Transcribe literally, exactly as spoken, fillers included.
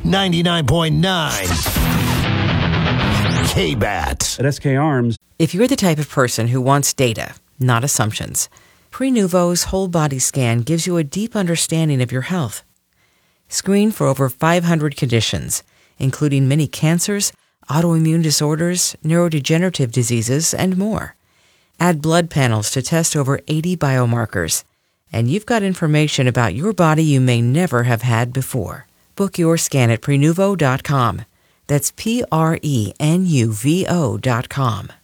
ninety-nine point nine K-Bat. At S K Arms, If you're the type of person who wants data, not assumptions, Prenuvo's whole body scan gives you a deep understanding of your health. Screen for over five hundred conditions, including many cancers, autoimmune disorders, neurodegenerative diseases, and more. Add blood panels to test over eighty biomarkers, and you've got information about your body you may never have had before. Book your scan at Prenuvo dot com. That's P R E N U V O dot com.